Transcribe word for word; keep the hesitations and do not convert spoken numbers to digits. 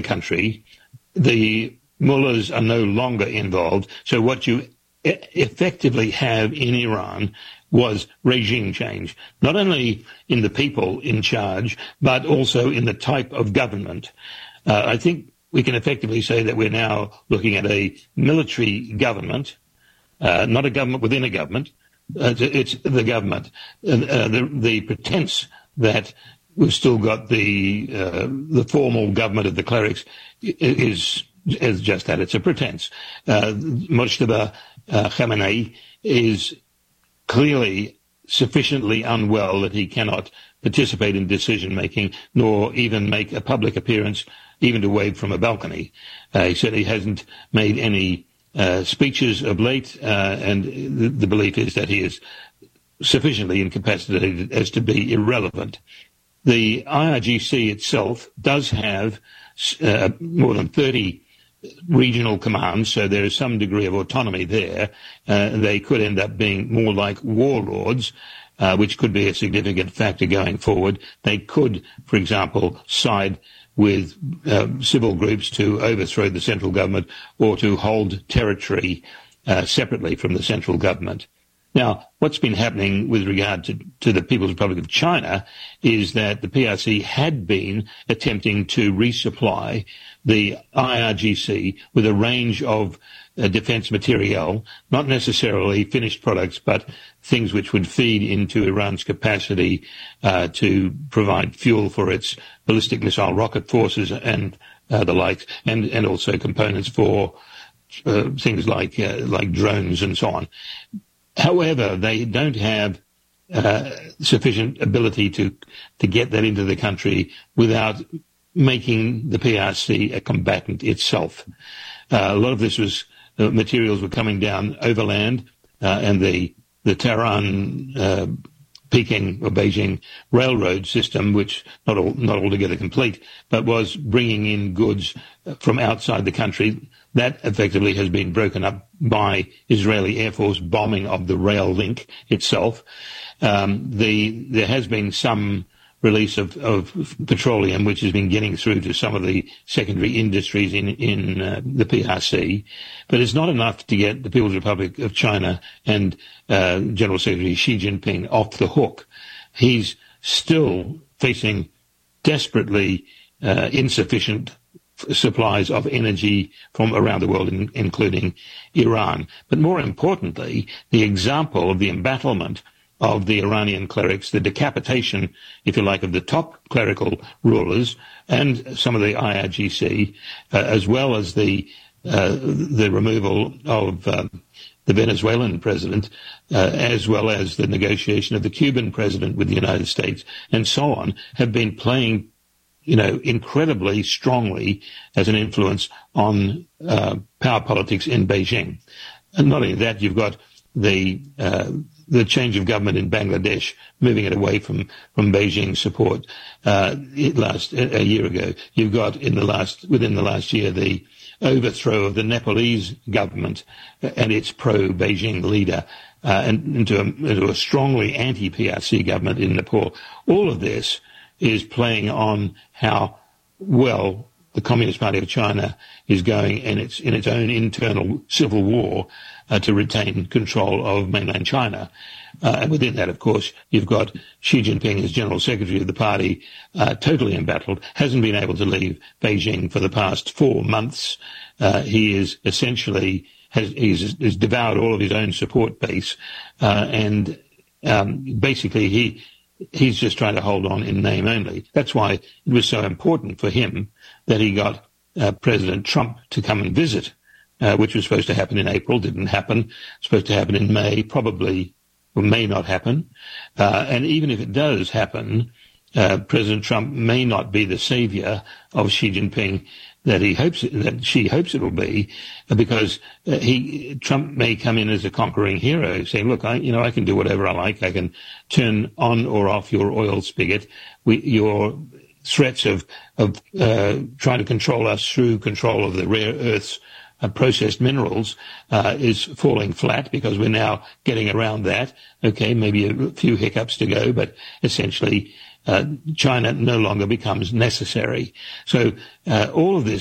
country. The mullahs are no longer involved. So what you e- effectively have in Iran was regime change, not only in the people in charge, but also in the type of government. Uh, I think we can effectively say that we're now looking at a military government, uh, not a government within a government. Uh, it's the government. Uh, uh, the, the pretense that we've still got the uh, the formal government of the clerics is is just that. It's a pretense. Uh, Mojtaba uh, Khamenei is clearly sufficiently unwell that he cannot participate in decision-making, nor even make a public appearance, even to wave from a balcony. Uh, he certainly hasn't made any uh, speeches of late, uh, and the, the belief is that he is sufficiently incapacitated as to be irrelevant. The I R G C itself does have uh, more than thirty regional commands, so there is some degree of autonomy there. Uh, they could end up being more like warlords, uh, which could be a significant factor going forward. They could, for example, side with uh, civil groups to overthrow the central government or to hold territory uh, separately from the central government. Now, what's been happening with regard to, to the People's Republic of China is that the P R C had been attempting to resupply the I R G C with a range of uh, defence materiel, not necessarily finished products, but things which would feed into Iran's capacity uh, to provide fuel for its ballistic missile rocket forces and uh, the likes, and, and also components for uh, things like uh, like drones and so on. However, they don't have uh, sufficient ability to to get that into the country without making the P R C a combatant itself. Uh, a lot of this was uh, materials were coming down overland, uh, and the the Tehran, uh, Peking or Beijing railroad system, which not all, not altogether complete, but was bringing in goods from outside the country. That effectively has been broken up by Israeli Air Force bombing of the rail link itself. Um, the there has been some release of, of petroleum, which has been getting through to some of the secondary industries in, in uh, the P R C. But it's not enough to get the People's Republic of China and uh, General Secretary Xi Jinping off the hook. He's still facing desperately uh, insufficient supplies of energy from around the world, in, including Iran. But more importantly, the example of the embattlement of the Iranian clerics, the decapitation, if you like, of the top clerical rulers and some of the I R G C, uh, as well as the uh, the removal of uh, the Venezuelan president, uh, as well as the negotiation of the Cuban president with the United States, and so on, have been playing, you know, incredibly strongly as an influence on uh, power politics in Beijing. And not only that, you've got the uh, the change of government in Bangladesh, moving it away from, from Beijing support uh, it last a year ago. You've got in the last within the last year the overthrow of the Nepalese government and its pro-Beijing leader uh, and into a, into a strongly anti-P R C government in Nepal. All of this is playing on how well the Communist Party of China is going in its in its own internal civil war uh, to retain control of mainland China. Uh, and within that, of course, you've got Xi Jinping as General Secretary of the party, uh, totally embattled, hasn't been able to leave Beijing for the past four months. Uh, he is essentially, has he's, he's devoured all of his own support base, uh, and um, basically he he's just trying to hold on in name only. That's why it was so important for him that he got uh, President Trump to come and visit, uh, which was supposed to happen in April, didn't happen. Supposed to happen in May, probably or may not happen. Uh, and even if it does happen, uh, President Trump may not be the savior of Xi Jinping that he hopes that she hopes it will be, because uh, he Trump may come in as a conquering hero, saying, "Look, I you know I can do whatever I like. I can turn on or off your oil spigot. We, your threats of of uh, trying to control us through control of the rare earths and processed minerals uh, is falling flat because we're now getting around that. Okay, maybe a few hiccups to go, but essentially uh, China no longer becomes necessary. So uh, all of this